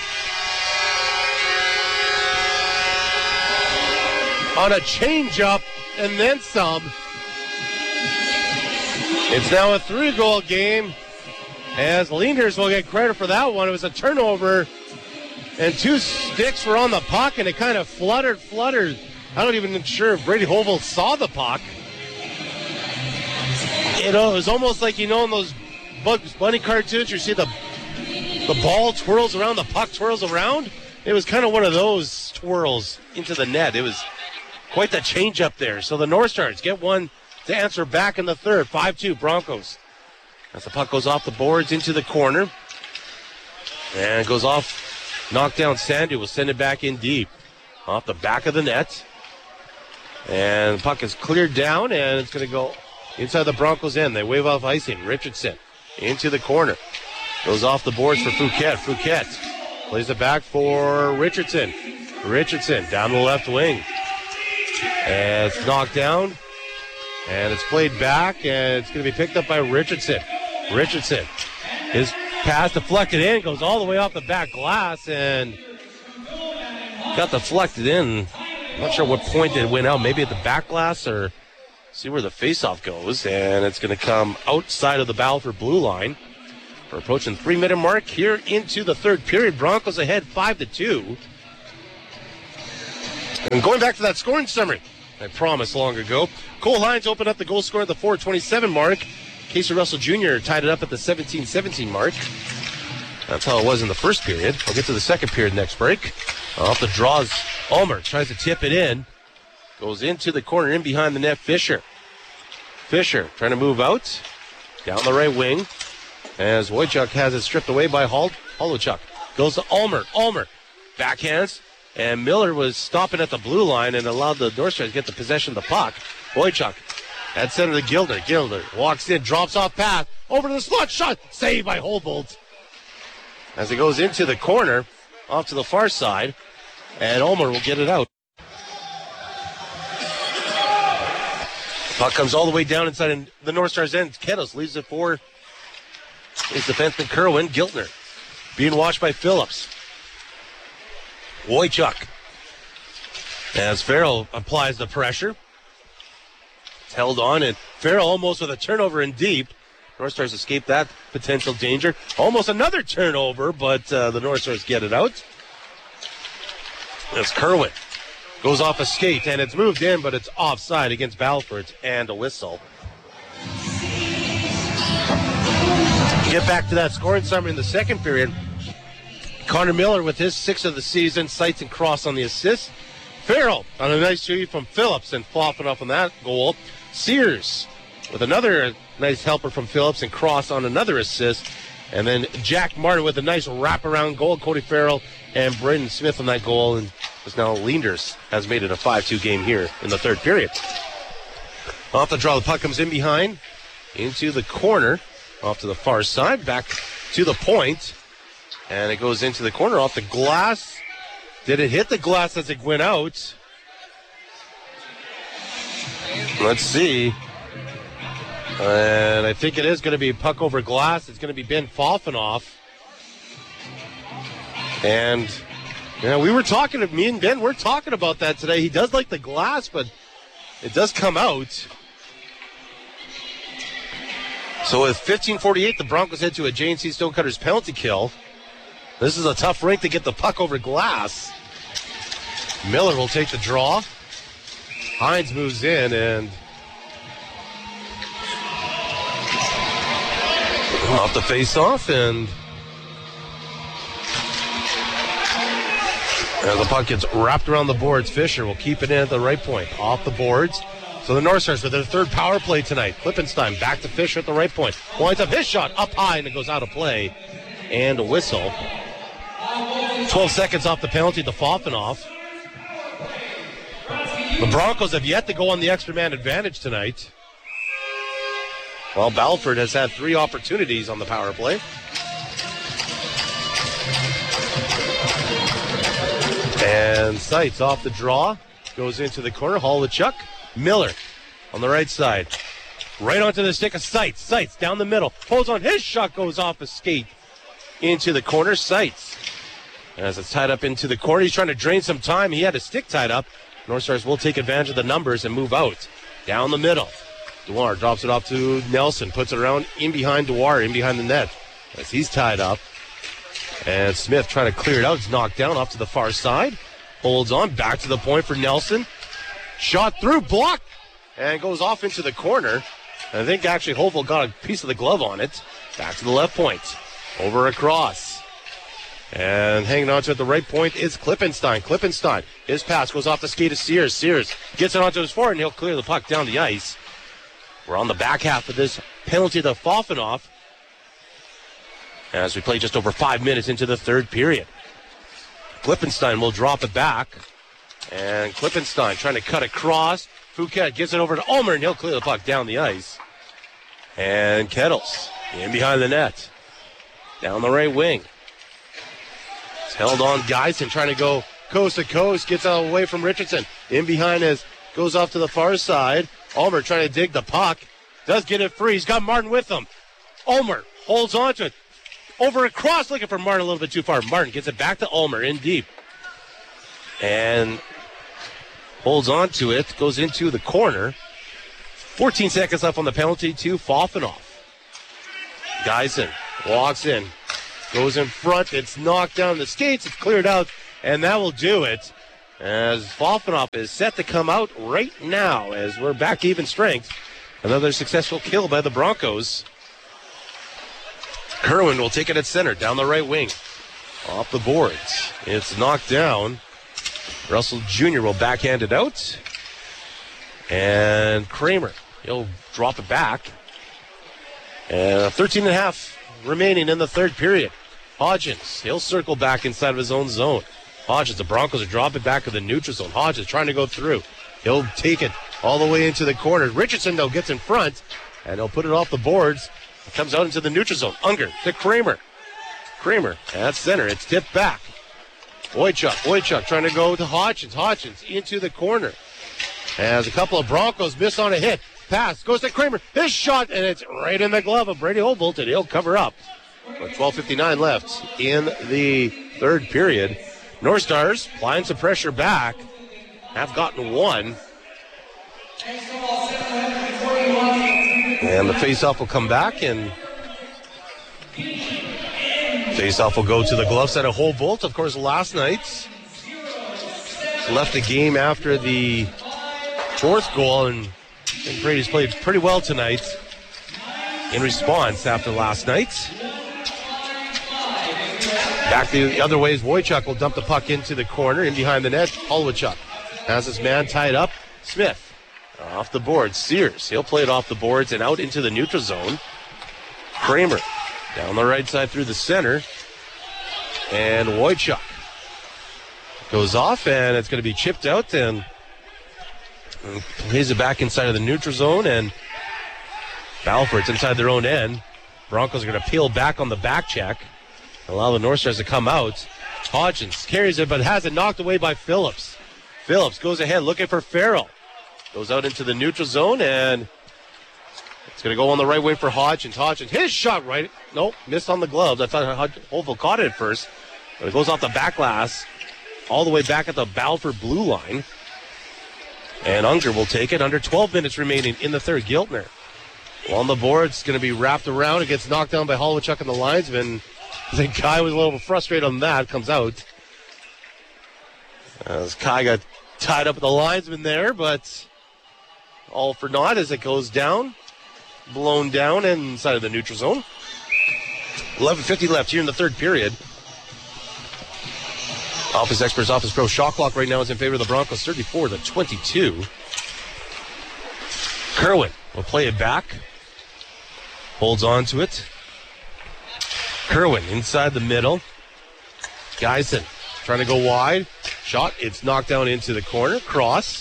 On a change-up, and then some. It's now a 3-goal game, as Leaders will get credit for that one. It was a turnover, and 2 sticks were on the puck, and it kind of fluttered. I'm not even sure if Brady Hovolt saw the puck. It was almost like, in those Bugs Bunny cartoons, you see the ball twirls around, the puck twirls around. It was kind of one of those twirls into the net. It was quite the change up there. So the North Stars get one to answer back in the third. 5-2 Broncos. As the puck goes off the boards into the corner. And it goes off. Knocked down. Sandu will send it back in deep. Off the back of the net. And the puck is cleared down, and it's going to go inside the Broncos' end. They wave off icing. Richardson into the corner. Goes off the boards for Fouquet. Fouquet plays it back for Richardson. Richardson down the left wing. And it's knocked down. And it's played back, and it's going to be picked up by Richardson. Richardson. His pass deflected in. Goes all the way off the back glass, and got deflected in. I'm not sure what point it went out. Maybe at the back glass, or see where the faceoff goes. And it's going to come outside of the Battleford blue line. We're approaching the 3-minute mark here into the third period. Broncos ahead 5-2. And going back to that scoring summary, I promised long ago. Cole Hines opened up the goal scorer at the 4:27 mark. Casey Russell Jr. tied it up at the 17:17 mark. That's how it was in the first period. We'll get to the second period next break. Off the draws, Ulmer tries to tip it in. Goes into the corner, in behind the net, Fisher. Fisher trying to move out. Down the right wing. As Wojciech has it stripped away by Holochuk. Goes to Ulmer. Ulmer backhands. And Miller was stopping at the blue line and allowed the North Stars to get the possession of the puck. Wojciech at center to Gildner. Gildner walks in, drops off pass. Over to the slot shot. Saved by Holbolt. As it goes into the corner, off to the far side. And Ulmer will get it out. Puck comes all the way down inside the North Stars end. Kettles leaves it for his defenseman Kerwin. Giltner being watched by Phillips. Wojciech. As Farrell applies the pressure. It's held on, and Farrell almost with a turnover in deep. North Stars escape that potential danger. Almost another turnover, but the North Stars get it out. As Kerwin goes off a skate, and it's moved in, but it's offside against Battleford, and a whistle. Get back to that scoring summary in the second period. Connor Miller with his 6th of the season, Seitz and Cross on the assist. Farrell on a nice shooting from Phillips and flopping up on that goal. Sears with another nice helper from Phillips and Cross on another assist. And then Jack Martin with a nice wraparound goal. Cody Farrell and Braden Smith on that goal. And now Leanders has made it a 5-2 game here in the third period. Off the draw, the puck comes in behind, into the corner, off to the far side, back to the point. And it goes into the corner off the glass. Did it hit the glass as it went out? Let's see. And I think it is going to be puck over glass. It's going to be Ben Fofanoff. And we were talking, me and Ben, we're talking about that today. He does like the glass, but it does come out. So with 15:48, the Broncos head to a J&C Stonecutters penalty kill. This is a tough rink to get the puck over glass. Miller will take the draw. Hines moves in and off the face-off, and the puck gets wrapped around the boards. Fisher will keep it in at the right point, off the boards. So the North Stars with their third power play tonight. Klippenstein back to Fisher at the right point. Winds up his shot up high, and it goes out of play. And a whistle. 12 seconds off the penalty to Fofanoff. The Broncos have yet to go on the extra man advantage tonight. Well, Battleford has had 3 opportunities on the power play. And Seitz off the draw. Goes into the corner. Holochuk. Miller on the right side. Right onto the stick of Seitz. Seitz down the middle. Pulls on his shot. Goes off a skate into the corner. Seitz. As it's tied up into the corner. He's trying to drain some time. He had a stick tied up. North Stars will take advantage of the numbers and move out. Down the middle. Dewar drops it off to Nelson. Puts it around in behind Dewar, in behind the net. As he's tied up. And Smith trying to clear it out. It's knocked down off to the far side. Holds on. Back to the point for Nelson. Shot through. Blocked. And goes off into the corner. I think actually Hovell got a piece of the glove on it. Back to the left point. Over across. And hanging on to at the right point is Klippenstein. Klippenstein. His pass goes off the skate of Sears. Sears gets it onto his forward, and he'll clear the puck down the ice. We're on the back half of this penalty to Fofanoff as we play just over 5 minutes into the third period. Klippenstein will drop it back. And Klippenstein trying to cut across. Fouquet gives it over to Ulmer, and he'll clear the puck down the ice. And Kettles in behind the net. Down the right wing. It's held on Geisen trying to go coast to coast. Gets out away from Richardson. In behind goes off to the far side. Ulmer trying to dig the puck. Does get it free. He's got Martin with him. Ulmer holds on to it. Over across, looking for Martin a little bit too far. Martin gets it back to Ulmer in deep. And holds on to it. Goes into the corner. 14 seconds left on the penalty to Fofanoff. Geisen walks in. Goes in front. It's knocked down the skates. It's cleared out. And that will do it. as Volfanov is set to come out right now as we're back to even strength. Another successful kill by the Broncos. Kerwin will take it at center, down the right wing. Off the boards. It's knocked down. Russell Jr. will backhand it out. And Kramer, he'll drop it back. And 13.5 remaining in the third period. Hodgins, he'll circle back inside of his own zone. Hodgins, the Broncos are dropping back to the neutral zone. Hodgins trying to go through. He'll take it all the way into the corner. Richardson, though, gets in front, and he'll put it off the boards. It comes out into the neutral zone. Unger to Kramer. Kramer at center. It's tipped back. Wojciech trying to go to Hodgins. Hodgins into the corner. As a couple of Broncos miss on a hit. Pass goes to Kramer. His shot, and it's right in the glove of Brady Holbolt, and he'll cover up. With 12:59 left in the third period. North Stars applying some pressure back. Have gotten one. And the faceoff will come back, and faceoff will go to the glove side of Holbolt. Of course, last night left the game after the fourth goal, and I think Brady's played pretty well tonight in response after last night. Back the other way, Wojciech will dump the puck into the corner, in behind the net. Holwachuk has his man tied up. Smith off the boards. Sears, he'll play it off the boards and out into the neutral zone. Kramer down the right side through the center. And Wojciech goes off, and it's going to be chipped out, and plays it back inside of the neutral zone, and Balfour's inside their own end. Broncos are going to peel back on the back check, allow the North Stars to come out. Hodgins carries it, but has it knocked away by Phillips. Phillips goes ahead looking for Farrell. Goes out into the neutral zone, and it's going to go on the right way for Hodgins. Hodgins, his shot right. Nope, missed on the gloves. I thought Holbolt caught it at first, but it goes off the back glass all the way back at the Balfour blue line. And Unger will take it. Under 12 minutes remaining in the third. Giltner on the board. It's going to be wrapped around. It gets knocked down by Holwachuk and the linesman. The guy was a little frustrated on that. Comes out. As Kai got tied up with the linesman there, but all for naught as it goes down. Blown down inside of the neutral zone. 11:50 left here in the third period. Office Experts, Office Pro shot clock right now is in favor of the Broncos, 34-22. Kerwin will play it back. Holds on to it. Kerwin inside the middle. Geisen trying to go wide. Shot, it's knocked down into the corner. Cross.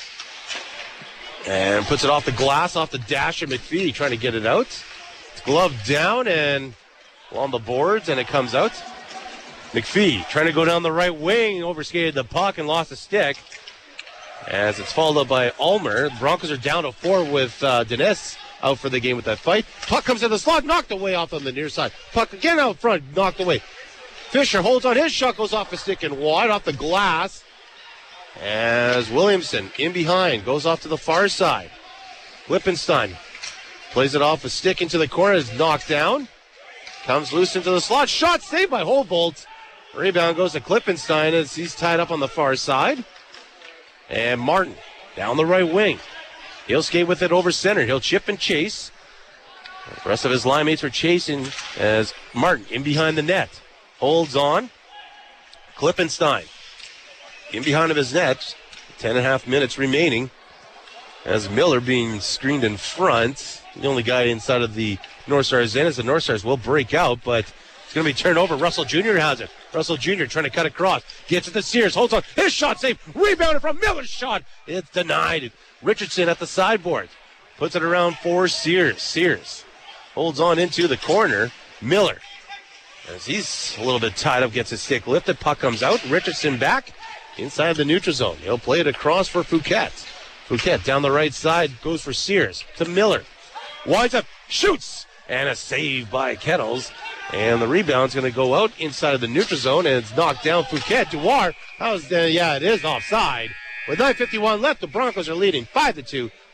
And puts it off the glass, off the dash of McPhee, trying to get it out. It's gloved down and on the boards, and it comes out. McPhee trying to go down the right wing, overskated the puck and lost a stick. As it's followed up by Ulmer. The Broncos are down to 4 with Dennis out for the game with that fight. Puck comes in the slot, knocked away off on the near side. Puck again out front, knocked away. Fisher holds on, his shot goes off the stick and wide off the glass. As Williamson in behind goes off to the far side. Lippenstein plays it off a stick into the corner, is knocked down. Comes loose into the slot. Shot saved by Holbolt. Rebound goes to Klippenstein as he's tied up on the far side. And Martin down the right wing. He'll skate with it over center. He'll chip and chase. The rest of his line mates are chasing as Martin in behind the net. Holds on. Klippenstein in behind of his net. 10.5 minutes remaining. As Miller being screened in front. The only guy inside of the North Stars in as the North Stars will break out, but it's going to be turned over. Russell Jr. has it. Russell Jr. trying to cut across. Gets it to Sears. Holds on. His shot saved. Rebounded from Miller's shot. It's denied. Richardson at the sideboard. Puts it around for Sears. Sears holds on into the corner. Miller, as he's a little bit tied up, gets his stick lifted. Puck comes out. Richardson back inside the neutral zone. He'll play it across for Fouquet. Fouquet down the right side goes for Sears to Miller. Winds up, shoots, and a save by Kettles. And the rebound's going to go out inside of the neutral zone, and it's knocked down. Fouquet, Dewar, it is offside. With 9:51 left, the Broncos are leading 5-2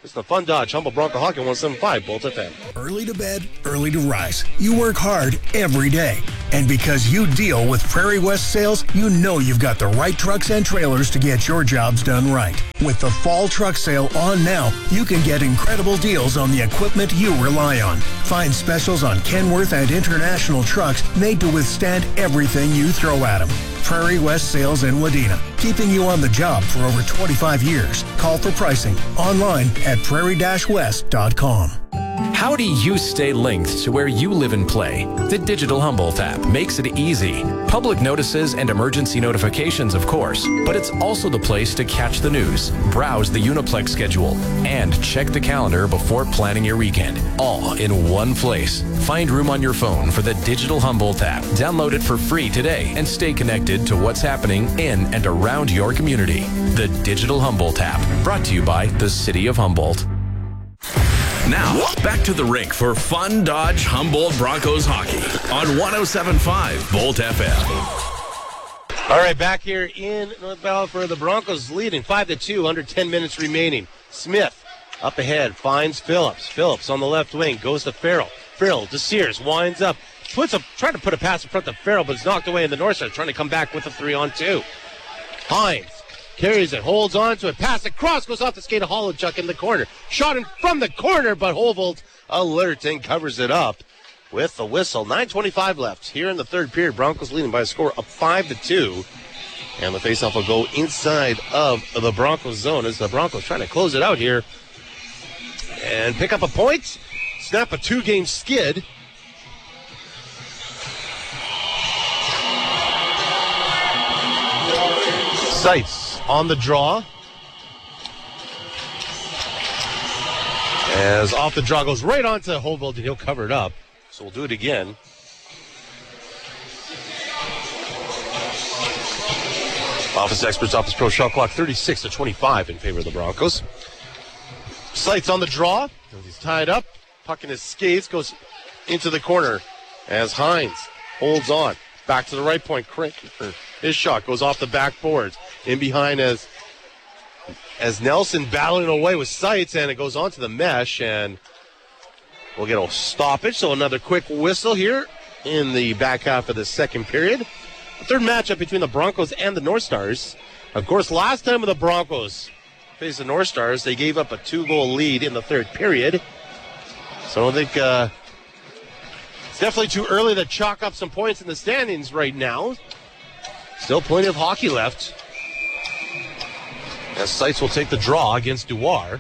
It's the Fun Dodge Humboldt Bronco Hockey 107.5 Bolt FM. Early to bed, early to rise. You work hard every day. And because you deal with Prairie West Sales, you know you've got the right trucks and trailers to get your jobs done right. With the fall truck sale on now, you can get incredible deals on the equipment you rely on. Find specials on Kenworth and International trucks made to withstand everything you throw at them. Prairie West Sales in Wadena, keeping you on the job for over 25 years. Call for pricing online at prairie-west.com. How do you stay linked to where you live and play? The Digital Humboldt app makes it easy. Public notices and emergency notifications, of course, but it's also the place to catch the news, browse the Uniplex schedule, and check the calendar before planning your weekend. All in one place. Find room on your phone for the Digital Humboldt app. Download it for free today and stay connected to what's happening in and around your community. The Digital Humboldt app, brought to you by the City of Humboldt. Now, back to the rink for Fun Dodge Humboldt Broncos hockey on 107.5 Bolt FM. All right, back here in North Battleford, the Broncos leading 5-2, under 10 minutes remaining. Smith up ahead, finds Phillips. Phillips on the left wing, goes to Farrell. Farrell to Sears, winds up, trying to put a pass in front of Farrell, but it's knocked away in the north side, trying to come back with a 3-on-2. Hines carries it, holds on to it, pass across, goes off the skate of Holochuk in the corner. Shot in from the corner, but Hovold alerts and covers it up with the whistle. 9:25 left here in the third period. Broncos leading by a score of 5-2. And the faceoff will go inside of the Broncos zone as the Broncos trying to close it out here and pick up a point, snap a 2-game skid. Seitz on the draw. As off the draw goes right onto Hovold, and he'll cover it up. So we'll do it again. Office Experts, Office Pro, shot clock 36-25 in favor of the Broncos. Seitz on the draw. He's tied up. Puck in his skates goes into the corner as Hines holds on. Back to the right point. His shot goes off the backboards. In behind as Nelson battling away with Seitz, and it goes onto the mesh, and we'll get a stoppage. So another quick whistle here in the back half of the second period. The third matchup between the Broncos and the North Stars. Of course, last time the Broncos faced the North Stars, they gave up a 2-goal lead in the third period. So I think it's definitely too early to chalk up some points in the standings right now. Still plenty of hockey left. As Seitz will take the draw against Dewar.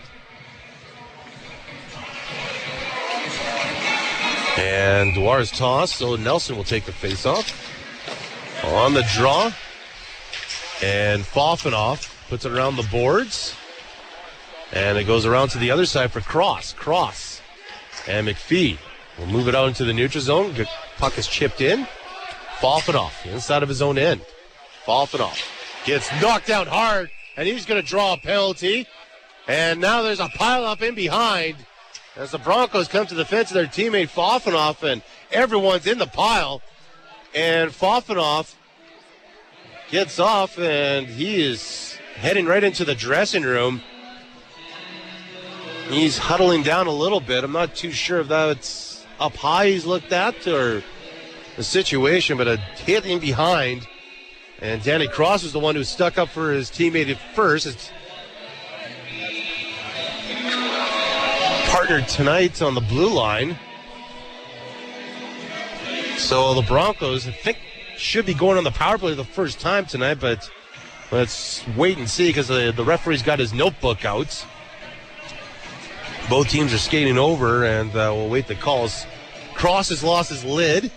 And Dewar is tossed, so Nelson will take the faceoff. On the draw. And Fofanoff puts it around the boards. And it goes around to the other side for Cross. Cross. And McPhee will move it out into the neutral zone. Puck is chipped in. Fofanoff inside of his own end. Fofanoff gets knocked out hard, and he's going to draw a penalty. And now there's a pile-up in behind as the Broncos come to the defense of their teammate Fofanoff, and everyone's in the pile. And Fofanoff gets off, and he is heading right into the dressing room. He's huddling down a little bit. I'm not too sure if that's up high he's looked at or the situation, but a hit in behind. And Danny Cross was the one who stuck up for his teammate at first. His partner tonight on the blue line. So the Broncos, I think, should be going on the power play the first time tonight, but let's wait and see because the referee's got his notebook out. Both teams are skating over, and we'll wait the calls. Cross has lost his lid.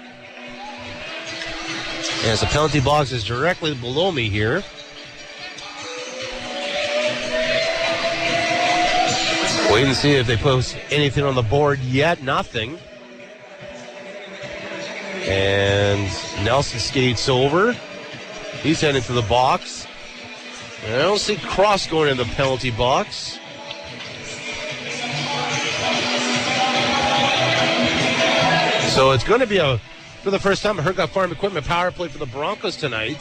As the penalty box is directly below me here. Wait and see if they post anything on the board yet. Nothing. And Nelson skates over. He's heading to the box. And I don't see Cross going in the penalty box. So it's going to be for the first time, a Hergott Farm Equipment power play for the Broncos tonight.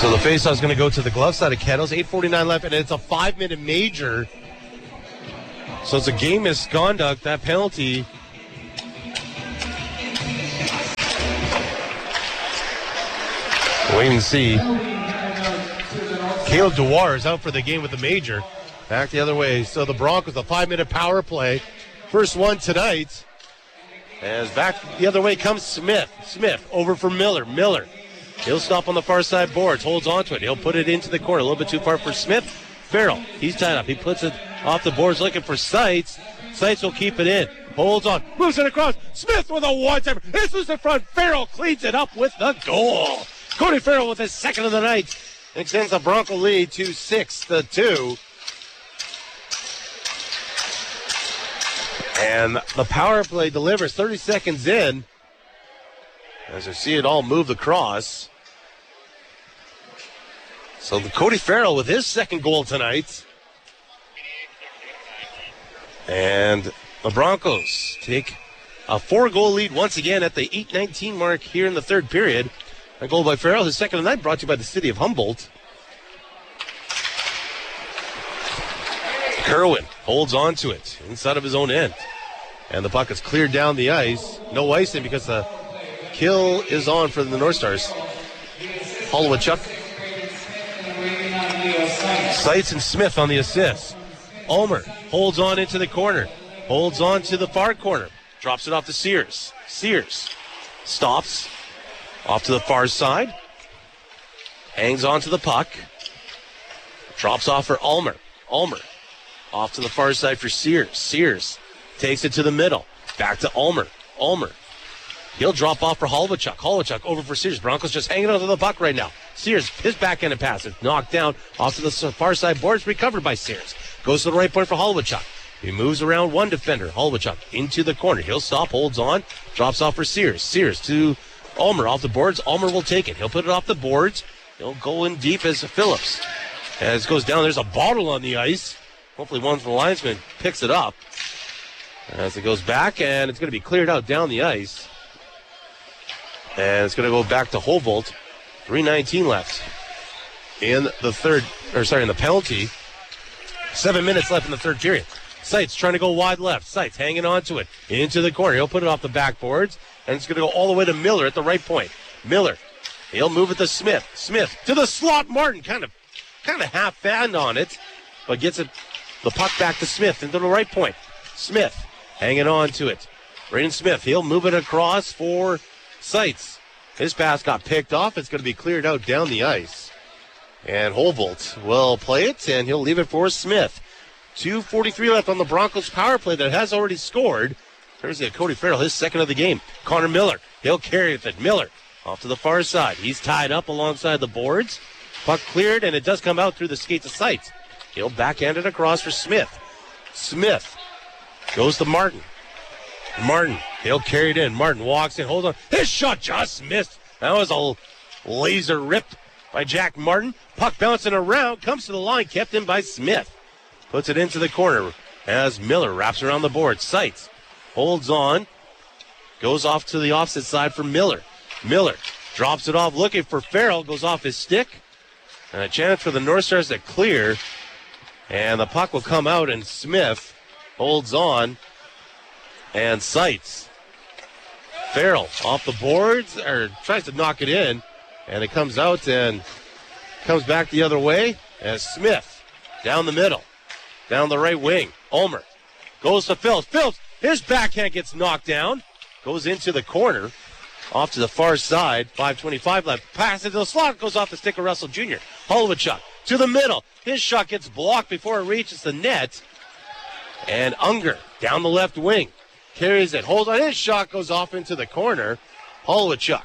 So the faceoff is going to go to the glove side of Kettles. 8:49 left, and it's a 5-minute major. So it's a game misconduct, that penalty. Wait and see. Caleb Dewar is out for the game with the major. Back the other way. So the Broncos, a 5-minute power play. First one tonight. As back the other way comes Smith. Smith over for Miller. Miller. He'll stop on the far side boards. Holds onto it. He'll put it into the corner. A little bit too far for Smith. Farrell. He's tied up. He puts it off the boards looking for Seitz. Seitz will keep it in. Holds on. Moves it across. Smith with a one-timer. This was the front. Farrell cleans it up with the goal. Cody Farrell with his second of the night. Extends the Bronco lead to 6-2. And the power play delivers 30 seconds in. As I see it all move across. So the Cody Farrell with his second goal tonight. And the Broncos take a 4-goal lead once again at the 8:19 mark here in the third period. A goal by Farrell, his second of the night, brought to you by the city of Humboldt. Kerwin holds on to it inside of his own end. And the puck is cleared down the ice. No icing because the kill is on for the North Stars. Holowachuk. Seitz and Smith on the assist. Ulmer holds on into the corner. Holds on to the far corner. Drops it off to Sears. Sears stops. Off to the far side. Hangs on to the puck. Drops off for Ulmer. Ulmer. Off to the far side for Sears. Sears takes it to the middle. Back to Ulmer. Ulmer. He'll drop off for Holowachuk. Holowachuk over for Sears. Broncos just hanging onto the puck right now. Sears, his backhanded pass is knocked down off to the far side boards. Recovered by Sears. Goes to the right point for Holowachuk. He moves around one defender. Holowachuk into the corner. He'll stop, holds on, drops off for Sears. Sears to Ulmer off the boards. Ulmer will take it. He'll put it off the boards. He'll go in deep as Phillips. As it goes down, there's a bottle on the ice. Hopefully one from the linesman picks it up. As it goes back, and it's going to be cleared out down the ice. And it's going to go back to Humboldt. 3:19 left in the in the penalty. 7 minutes left in the third period. Seitz trying to go wide left. Seitz hanging on to it into the corner. He'll put it off the backboards, and it's going to go all the way to Miller at the right point. Miller, he'll move it to Smith. Smith to the slot. Martin kind of half fanned on it, but gets it the puck back to Smith into the right point. Smith hanging on to it. Braden Smith, he'll move it across for Seitz. His pass got picked off. It's going to be cleared out down the ice. And Humboldt will play it, and he'll leave it for Smith. 2:43 left on the Broncos power play that has already scored. There's Cody Farrell, his second of the game. Connor Miller, he'll carry it. Miller off to the far side. He's tied up alongside the boards. Puck cleared, and it does come out through the skates of Seitz. He'll backhand it across for Smith. Smith goes to Martin. Martin, he'll carry it in. Martin walks in, hold on. His shot just missed. That was a laser ripped by Jack Martin. Puck bouncing around, comes to the line, kept in by Smith. Puts it into the corner as Miller wraps around the board. Seitz holds on, goes off to the opposite side for Miller. Miller drops it off, looking for Farrell, goes off his stick. And a chance for the North Stars to clear. And the puck will come out, and Smith holds on. And Seitz. Farrell off the boards, or tries to knock it in. And it comes out and comes back the other way as Smith down the middle, down the right wing. Ulmer goes to Phillips. Phillips, his backhand gets knocked down, goes into the corner, off to the far side. 5:25 left. Pass into the slot, goes off the stick of Russell Jr. Holowachuk to the middle. His shot gets blocked before it reaches the net. And Unger down the left wing. Carries it, holds on. His shot goes off into the corner. Holowachuk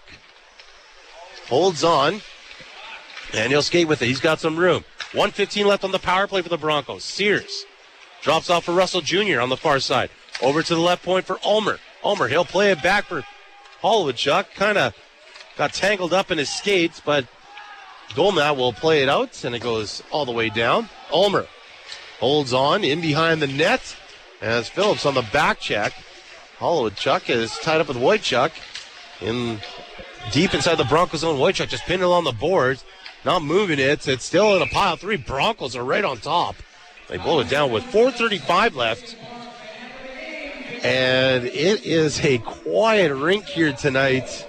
holds on, and he'll skate with it. He's got some room. 1:15 left on the power play for the Broncos. Sears drops off for Russell Jr. on the far side. Over to the left point for Ulmer. Ulmer, he'll play it back for Holowachuk. Kind of got tangled up in his skates, but Dolmat will play it out, and it goes all the way down. Ulmer holds on in behind the net as Phillips on the back check. Holowachuk is tied up with Wojciech in deep inside the Broncos zone. Wojciech just pinned it on the boards, not moving it. It's still in a pile. 3 Broncos are right on top. They blow it down with 4:35 left. And it is a quiet rink here tonight.